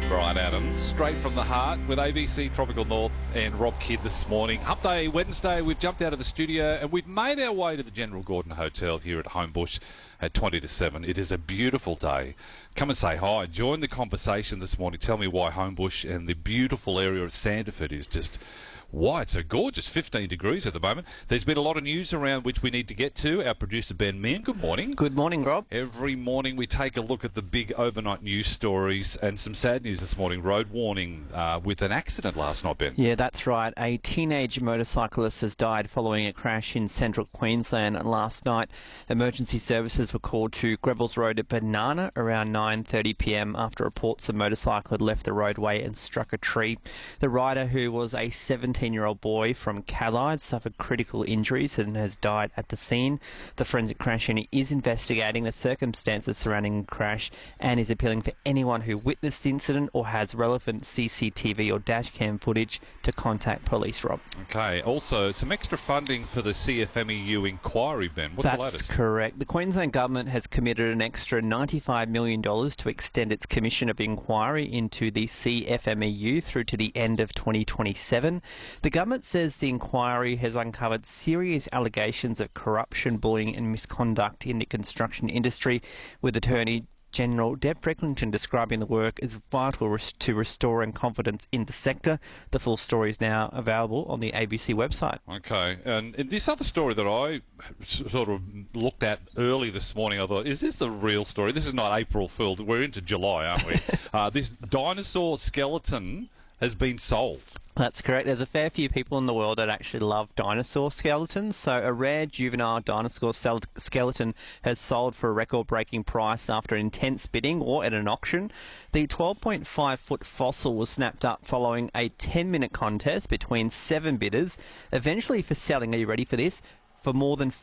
Brian Adams, straight from the heart with ABC Tropical North and Rob Kidd this morning. Hump Day, Wednesday, we've jumped out of the studio and we've made our way to the General Gordon Hotel here at Homebush at 20 to 7. It is a beautiful day. Come and say hi. Join the conversation this morning. Tell me why Homebush and the beautiful area of Sanderford is just... why it's so gorgeous. 15 degrees at the moment. There's been a lot of news around which we need to get to. Our producer Ben Meehan, good morning. Good morning, Rob. Every morning we take a look at the big overnight news stories and some sad news this morning. Road warning with an accident last night, Ben. Yeah, that's right. A teenage motorcyclist has died following a crash in central Queensland last night. Emergency services were called to Grevels Road at Banana around 9:30pm after reports a motorcycle had left the roadway and struck a tree. The rider, who was a 17-year-old boy from Callide, suffered critical injuries and has died at the scene. The forensic crash unit is investigating the circumstances surrounding the crash and is appealing for anyone who witnessed the incident or has relevant CCTV or dashcam footage to contact police, Rob. Okay. Also, some extra funding for the CFMEU inquiry, Ben. What's the latest? That's correct. The Queensland Government has committed an extra $95 million to extend its commission of inquiry into the CFMEU through to the end of 2027. The government says the inquiry has uncovered serious allegations of corruption, bullying and misconduct in the construction industry, with Attorney General Deb Frecklington describing the work as vital to restoring confidence in the sector. The full story is now available on the ABC website. Okay, and this other story that I sort of looked at early this morning, I thought, is this the real story? This is not April Fool. We're into July, aren't we? This dinosaur skeleton has been sold. That's correct. There's a fair few people in the world that actually love dinosaur skeletons. So a rare juvenile dinosaur skeleton has sold for a record-breaking price after intense bidding or at an auction. The 12.5-foot fossil was snapped up following a 10-minute contest between 7 bidders, eventually for selling, are you ready for this, for more than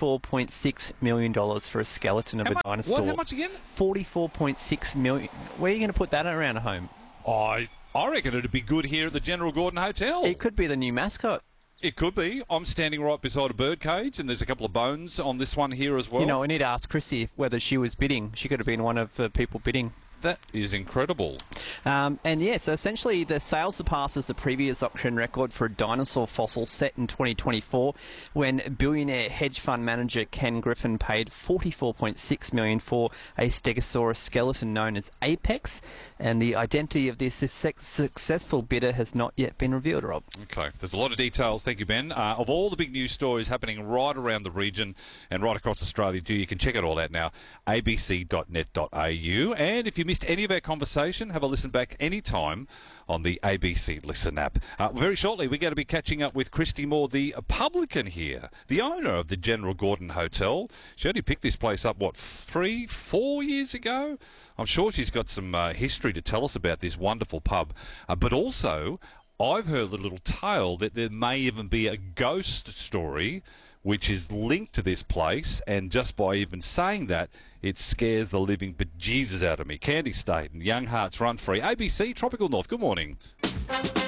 $44.6 million for a skeleton of a dinosaur. What? How much again? $44.6 million. Where are you going to put that around a home? I reckon it'd be good here at the General Gordon Hotel. It could be the new mascot. It could be. I'm standing right beside a birdcage, and there's a couple of bones on this one here as well. You know, we need to ask Chrissy whether she was bidding. She could have been one of the people bidding. That is incredible. And yes, essentially the sale surpasses the previous auction record for a dinosaur fossil set in 2024 when billionaire hedge fund manager Ken Griffin paid $44.6 million for a Stegosaurus skeleton known as Apex, and the identity of this successful bidder has not yet been revealed, Rob. Okay, there's a lot of details. Thank you, Ben. Of all the big news stories happening right around the region and right across Australia too, you can check it all out now, abc.net.au. And if you missed any of our conversation, have a listen back anytime on the ABC Listen app. Very shortly, we're going to be catching up with Christy Moore, the publican here, the owner of the General Gordon Hotel. She only picked this place up, 4 years ago? I'm sure she's got some history to tell us about this wonderful pub. But also, I've heard a little tale that there may even be a ghost story which is linked to this place, and just by even saying that, it scares the living bejesus out of me. Candy State and Young Hearts Run Free. ABC Tropical North, good morning.